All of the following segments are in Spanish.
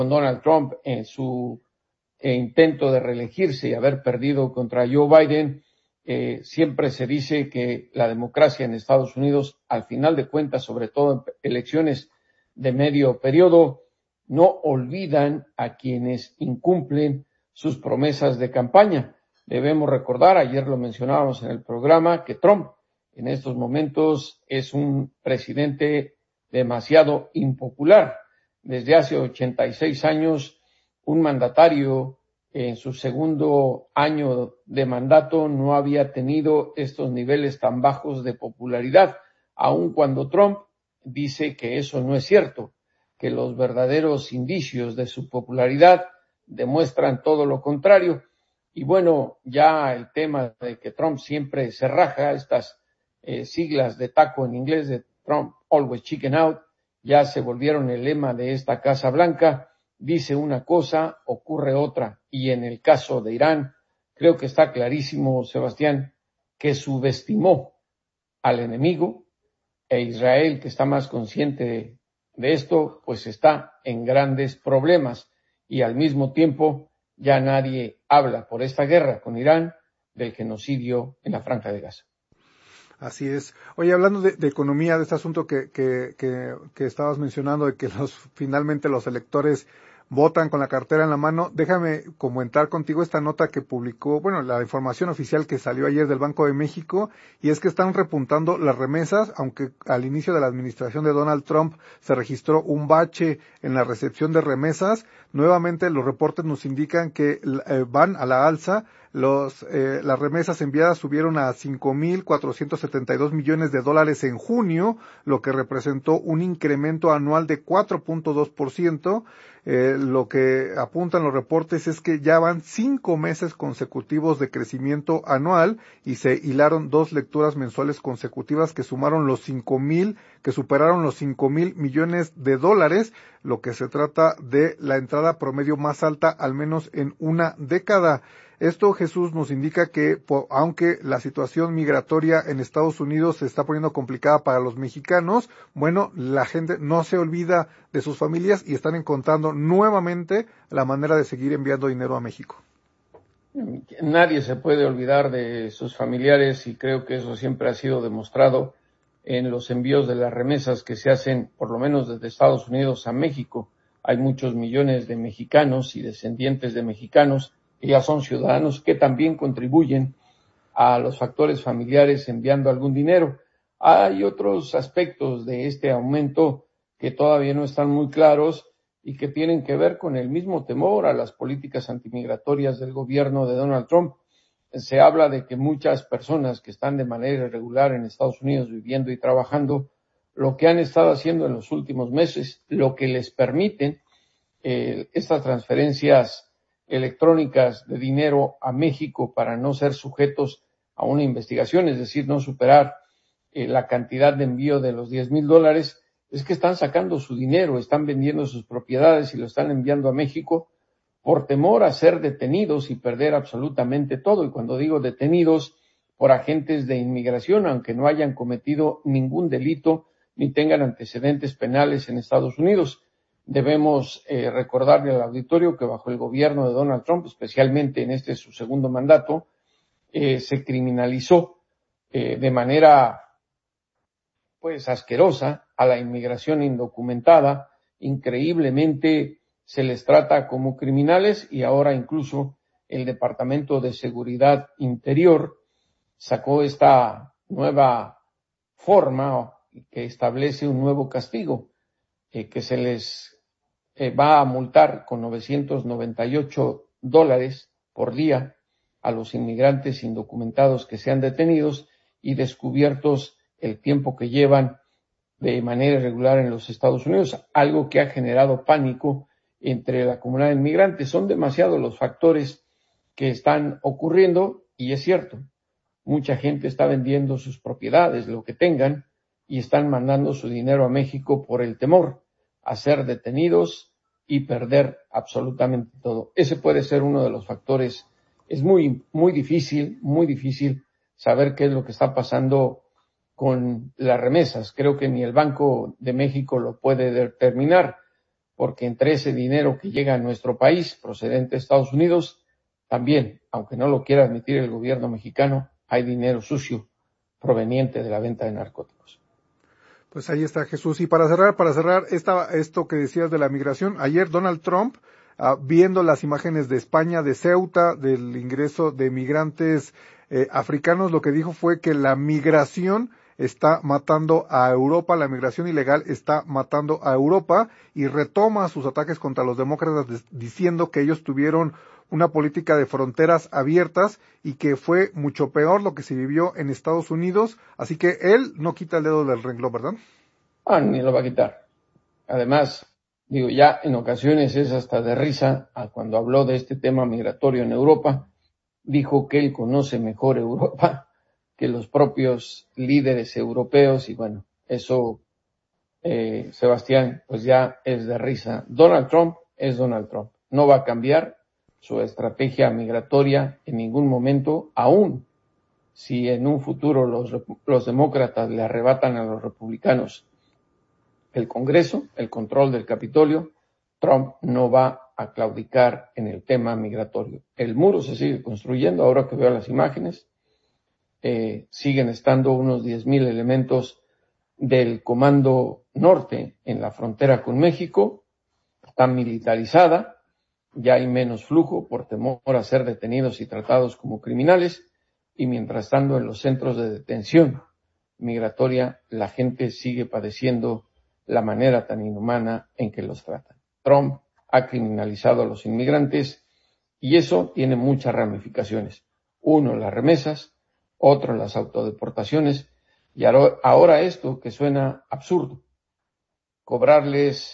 Donald Trump en su intento de reelegirse y haber perdido contra Joe Biden, siempre se dice que la democracia en Estados Unidos, al final de cuentas, sobre todo en elecciones de medio periodo, no olvidan a quienes incumplen sus promesas de campaña. Debemos recordar, ayer lo mencionábamos en el programa, que Trump en estos momentos es un presidente demasiado impopular. Desde hace 86 años, un mandatario en su segundo año de mandato no había tenido estos niveles tan bajos de popularidad, aun cuando Trump dice que eso no es cierto, que los verdaderos indicios de su popularidad demuestran todo lo contrario. Y bueno, ya el tema de que Trump siempre se raja, estas siglas de taco en inglés de Trump always chicken out, ya se volvieron el lema de esta Casa Blanca. Dice una cosa, ocurre otra. Y en el caso de Irán, creo que está clarísimo, Sebastián, que subestimó al enemigo, e Israel, que está más consciente de esto, pues está en grandes problemas. Y al mismo tiempo, ya nadie habla por esta guerra con Irán del genocidio en la Franja de Gaza. Así es. Oye, hablando de economía, de este asunto que estabas mencionando, de que finalmente los electores votan con la cartera en la mano, déjame comentar contigo esta nota que publicó, la información oficial que salió ayer del Banco de México, y es que están repuntando las remesas, aunque al inicio de la administración de Donald Trump se registró un bache en la recepción de remesas. Nuevamente los reportes nos indican que van a la alza. Las remesas enviadas subieron a 5,472 millones de dólares en junio, lo que representó un incremento anual de 4.2%. Lo que apuntan los reportes es que ya van 5 meses consecutivos de crecimiento anual y se hilaron 2 lecturas mensuales consecutivas que superaron los 5,000 millones de dólares, lo que se trata de la entrada promedio más alta al menos en una década. Esto, Jesús, nos indica que, aunque la situación migratoria en Estados Unidos se está poniendo complicada para los mexicanos, la gente no se olvida de sus familias y están encontrando nuevamente la manera de seguir enviando dinero a México. Nadie se puede olvidar de sus familiares y creo que eso siempre ha sido demostrado en los envíos de las remesas que se hacen, por lo menos desde Estados Unidos a México. Hay muchos millones de mexicanos y descendientes de mexicanos que ya son ciudadanos que también contribuyen a los factores familiares enviando algún dinero. Hay otros aspectos de este aumento que todavía no están muy claros y que tienen que ver con el mismo temor a las políticas antimigratorias del gobierno de Donald Trump. Se habla de que muchas personas que están de manera irregular en Estados Unidos viviendo y trabajando, lo que han estado haciendo en los últimos meses, lo que les permiten estas transferencias electrónicas de dinero a México para no ser sujetos a una investigación, es decir, no superar la cantidad de envío de los $10,000, es que están sacando su dinero, están vendiendo sus propiedades y lo están enviando a México por temor a ser detenidos y perder absolutamente todo. Y cuando digo detenidos, por agentes de inmigración, aunque no hayan cometido ningún delito ni tengan antecedentes penales en Estados Unidos. Debemos recordarle al auditorio que bajo el gobierno de Donald Trump, especialmente en su segundo mandato, se criminalizó de manera asquerosa a la inmigración indocumentada. Increíblemente se les trata como criminales y ahora incluso el Departamento de Seguridad Interior sacó esta nueva forma que establece un nuevo castigo que se les va a multar con $998 por día a los inmigrantes indocumentados que sean detenidos y descubiertos el tiempo que llevan de manera irregular en los Estados Unidos, algo que ha generado pánico entre la comunidad de inmigrantes. Son demasiados los factores que están ocurriendo y es cierto, mucha gente está vendiendo sus propiedades, lo que tengan, y están mandando su dinero a México por el temor a ser detenidos y perder absolutamente todo. Ese puede ser uno de los factores. Es muy difícil saber qué es lo que está pasando con las remesas. Creo que ni el Banco de México lo puede determinar, porque entre ese dinero que llega a nuestro país procedente de Estados Unidos, también, aunque no lo quiera admitir el gobierno mexicano, hay dinero sucio proveniente de la venta de narcóticos. Pues ahí está, Jesús. Y para cerrar esto que decías de la migración, ayer Donald Trump, viendo las imágenes de España, de Ceuta, del ingreso de migrantes africanos, lo que dijo fue que la migración está matando a Europa, la migración ilegal está matando a Europa, y retoma sus ataques contra los demócratas diciendo que ellos tuvieron una política de fronteras abiertas y que fue mucho peor lo que se vivió en Estados Unidos, así que él no quita el dedo del renglón, ¿verdad? Ni lo va a quitar. Además, ya en ocasiones es hasta de risa, cuando habló de este tema migratorio en Europa, dijo que él conoce mejor Europa que los propios líderes europeos, y bueno, eso, Sebastián, pues ya es de risa. Donald Trump es Donald Trump. No va a cambiar su estrategia migratoria en ningún momento, aún si en un futuro los demócratas le arrebatan a los republicanos el Congreso, el control del Capitolio, Trump no va a claudicar en el tema migratorio. El muro se sigue construyendo, ahora que veo las imágenes, siguen estando unos 10,000 elementos del Comando Norte en la frontera con México, está militarizada, ya hay menos flujo por temor a ser detenidos y tratados como criminales, y mientras tanto en los centros de detención migratoria la gente sigue padeciendo la manera tan inhumana en que los tratan. Trump ha criminalizado a los inmigrantes y eso tiene muchas ramificaciones. Uno, las remesas, otro, las autodeportaciones, y ahora esto que suena absurdo, cobrarles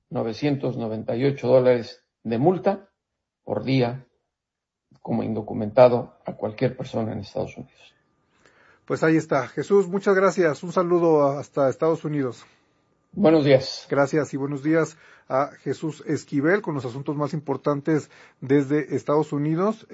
$998 de multa por día como indocumentado a cualquier persona en Estados Unidos. Pues ahí está. Jesús, muchas gracias. Un saludo hasta Estados Unidos. Buenos días. Gracias y buenos días a Jesús Esquivel con los asuntos más importantes desde Estados Unidos.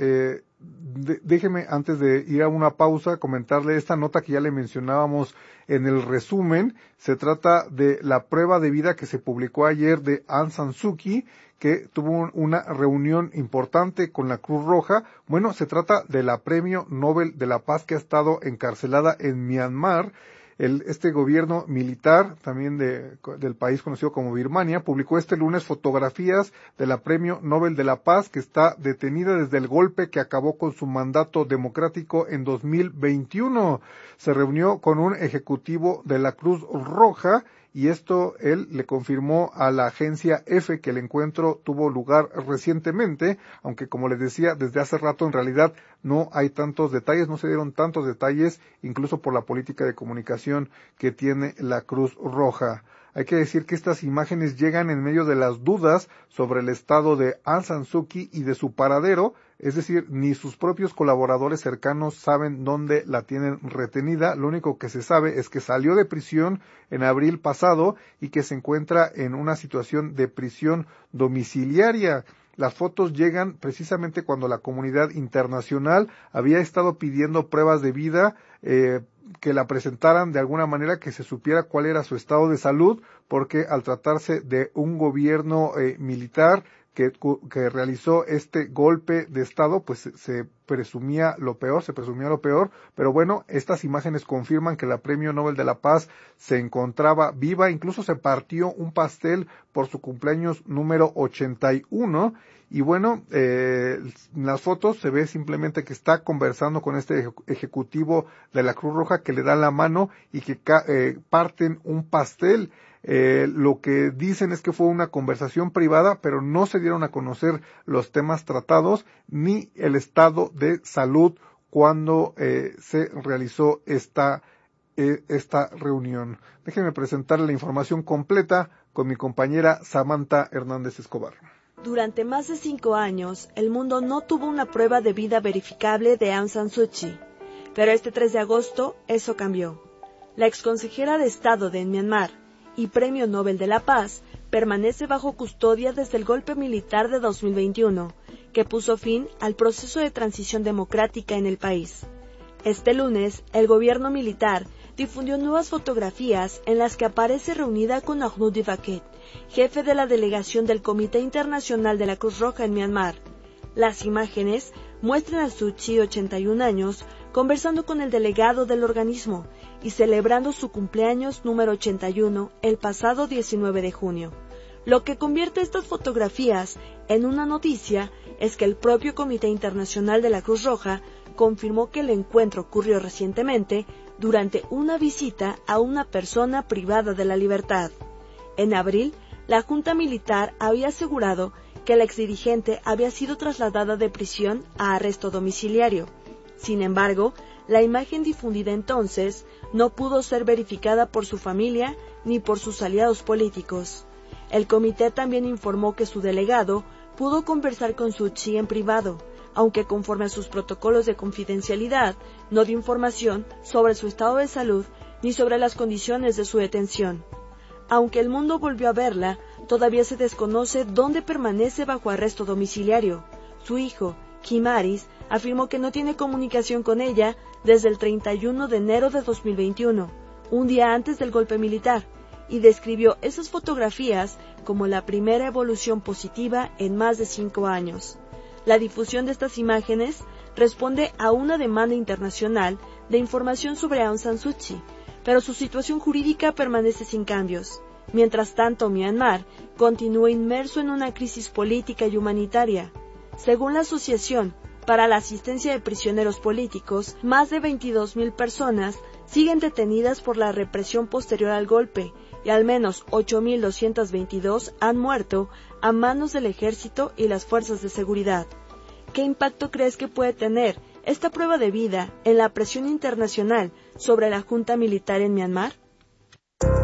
Déjeme, antes de ir a una pausa, comentarle esta nota que ya le mencionábamos en el resumen. Se trata de la prueba de vida que se publicó ayer de Aung San Suu Kyi, que tuvo una reunión importante con la Cruz Roja. Bueno, se trata de la Premio Nobel de la Paz que ha estado encarcelada en Myanmar. Este gobierno militar, también del país conocido como Birmania, publicó este lunes fotografías de la Premio Nobel de la Paz que está detenida desde el golpe que acabó con su mandato democrático en 2021. Se reunió con un ejecutivo de la Cruz Roja y esto él le confirmó a la agencia EFE que el encuentro tuvo lugar recientemente, aunque como les decía, desde hace rato en realidad no hay tantos detalles, no se dieron tantos detalles, incluso por la política de comunicación que tiene la Cruz Roja. Hay que decir que estas imágenes llegan en medio de las dudas sobre el estado de Aung San Suu Kyi y de su paradero, es decir, ni sus propios colaboradores cercanos saben dónde la tienen retenida. Lo único que se sabe es que salió de prisión en abril pasado y que se encuentra en una situación de prisión domiciliaria. Las fotos llegan precisamente cuando la comunidad internacional había estado pidiendo pruebas de vida, que la presentaran de alguna manera, que se supiera cuál era su estado de salud, porque al tratarse de un gobierno militar que realizó este golpe de estado, pues se presumía lo peor, pero bueno, estas imágenes confirman que la Premio Nobel de la Paz se encontraba viva, incluso se partió un pastel por su cumpleaños número 81, y bueno, en las fotos se ve simplemente que está conversando con este ejecutivo de la Cruz Roja, que le da la mano y que parten un pastel. Lo que dicen es que fue una conversación privada, pero no se dieron a conocer los temas tratados ni el estado de salud cuando se realizó esta reunión. Déjenme presentarle la información completa con mi compañera Samantha Hernández Escobar. Durante más de 5 años, el mundo no tuvo una prueba de vida verificable de Aung San Suu Kyi, pero este 3 de agosto eso cambió. La exconsejera de Estado de Myanmar y Premio Nobel de la Paz permanece bajo custodia desde el golpe militar de 2021, que puso fin al proceso de transición democrática en el país. Este lunes, el gobierno militar difundió nuevas fotografías en las que aparece reunida con Ahmed Divaket, jefe de la delegación del Comité Internacional de la Cruz Roja en Myanmar. Las imágenes muestran a Suu Kyi, 81 años, conversando con el delegado del organismo y celebrando su cumpleaños número 81 el pasado 19 de junio. Lo que convierte estas fotografías en una noticia es que el propio Comité Internacional de la Cruz Roja confirmó que el encuentro ocurrió recientemente durante una visita a una persona privada de la libertad. En abril, la Junta Militar había asegurado que la exdirigente había sido trasladada de prisión a arresto domiciliario. Sin embargo, la imagen difundida entonces no pudo ser verificada por su familia ni por sus aliados políticos. El comité también informó que su delegado pudo conversar con Suu Kyi en privado, aunque conforme a sus protocolos de confidencialidad, no dio información sobre su estado de salud ni sobre las condiciones de su detención. Aunque el mundo volvió a verla, todavía se desconoce dónde permanece bajo arresto domiciliario. Su hijo, Kim Aris, afirmó que no tiene comunicación con ella desde el 31 de enero de 2021, un día antes del golpe militar, y describió esas fotografías como la primera evolución positiva en más de 5 años. La difusión de estas imágenes responde a una demanda internacional de información sobre Aung San Suu Kyi, pero su situación jurídica permanece sin cambios. Mientras tanto, Myanmar continúa inmerso en una crisis política y humanitaria. Según la Asociación para la Asistencia de Prisioneros Políticos, más de 22.000 personas siguen detenidas por la represión posterior al golpe y al menos 8.222 han muerto a manos del ejército y las fuerzas de seguridad. ¿Qué impacto crees que puede tener esta prueba de vida en la presión internacional sobre la junta militar en Myanmar?